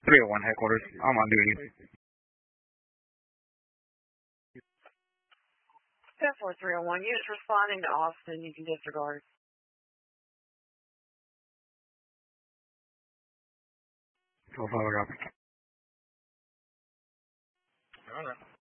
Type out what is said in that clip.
301 headquarters. I'm on duty. 10301, units responding to Austin. You can disregard. 12 copy. All right.